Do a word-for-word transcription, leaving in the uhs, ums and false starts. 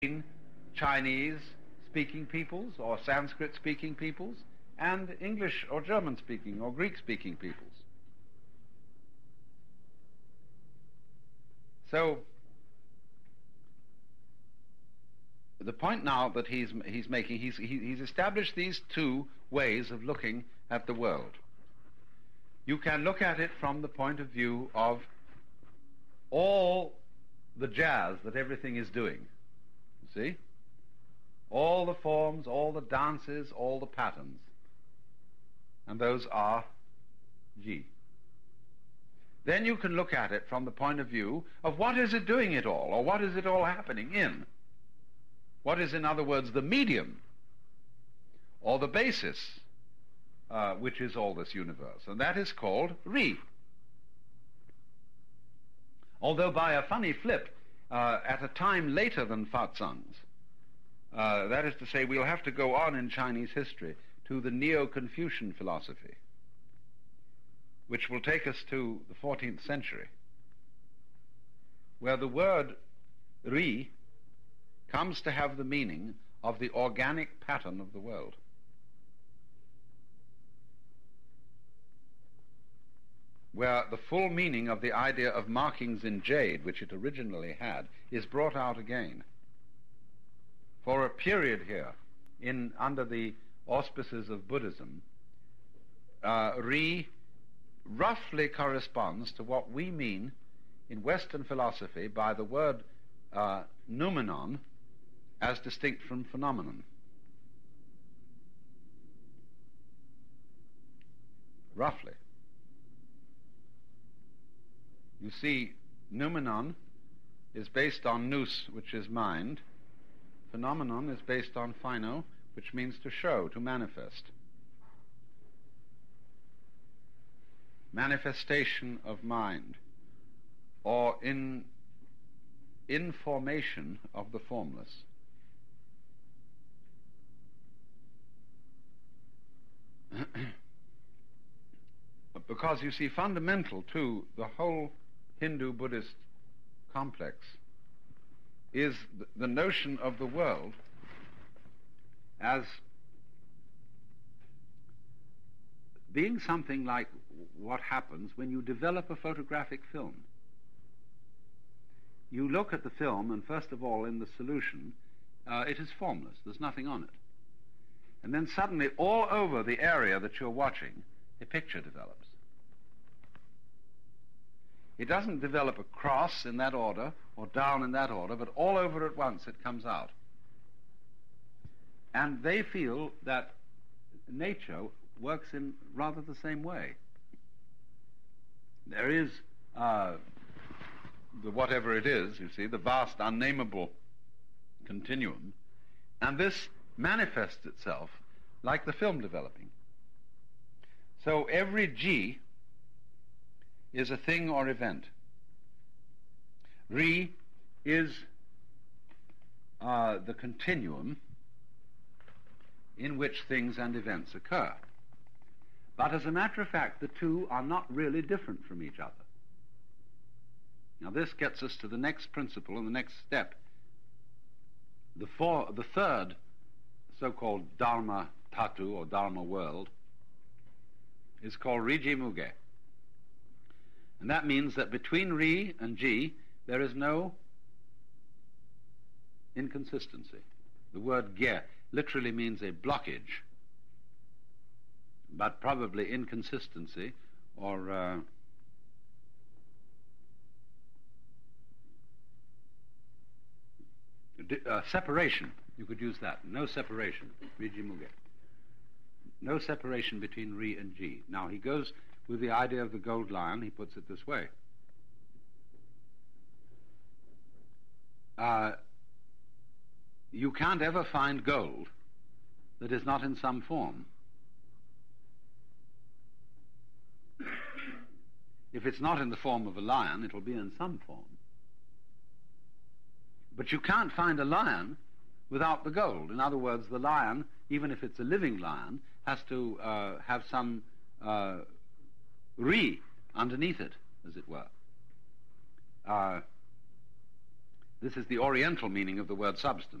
between Chinese-speaking peoples or Sanskrit-speaking peoples and English or German-speaking or Greek-speaking peoples. So the point now that he's he's making, he's he, he's established these two ways of looking at the world. You can look at it from the point of view of all the jazz that everything is doing. You see? All the forms, all the dances, all the patterns. And those are G. Then you can look at it from the point of view of what is it doing it all, or what is it all happening in? What is, in other words, the medium, or the basis, uh, which is all this universe? And that is called Ri. Although by a funny flip, uh, at a time later than Fatzang's, uh, that is to say, we'll have to go on in Chinese history to the Neo-Confucian philosophy, which will take us to the fourteenth century, where the word Ri comes to have the meaning of the organic pattern of the world. Where the full meaning of the idea of markings in jade, which it originally had, is brought out again. For a period here, in under the auspices of Buddhism, uh, Ri roughly corresponds to what we mean in Western philosophy by the word uh, noumenon, as distinct from phenomenon. Roughly. You see, noumenon is based on nous, which is mind. Phenomenon is based on phino, which means to show, to manifest. Manifestation of mind, or in information of the formless. Because, you see, fundamental to the whole Hindu-Buddhist complex is the notion of the world as being something like what happens when you develop a photographic film. You look at the film, and first of all, in the solution, uh, it is formless. There's nothing on it. And then suddenly, all over the area that you're watching, a picture develops. It doesn't develop across in that order or down in that order, but all over at once it comes out. And they feel that nature works in rather the same way. There is uh, the whatever it is, you see, the vast unnameable continuum, and this manifests itself like the film developing. So every G is a thing or event. Ri is uh, the continuum in which things and events occur. But as a matter of fact, the two are not really different from each other. Now this gets us to the next principle and the next step. The, four, the third so-called Dharma Tatu, or Dharma world, is called Riji Muge. And that means that between Ri and Ji, there is no inconsistency. The word Ge literally means a blockage, but probably inconsistency or uh, uh, separation. You could use that. No separation. Riji Muge. No separation between Ri and Ji. Now he goes with the idea of the gold lion, he puts it this way. Uh, you can't ever find gold that is not in some form. If it's not in the form of a lion, it'll be in some form. But you can't find a lion without the gold. In other words, the lion, even if it's a living lion, has to uh, have some uh, Ri underneath it, as it were. Uh, This is the Oriental meaning of the word substance.